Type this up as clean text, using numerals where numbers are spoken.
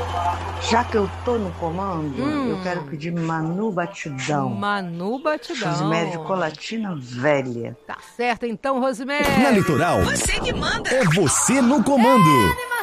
Já que eu tô no comando, eu quero pedir Manu Batidão. Manu Batidão. Rosemary de Colatina Velha. Tá certo então, Rosemary. Na Litoral, Você que manda. é você no comando.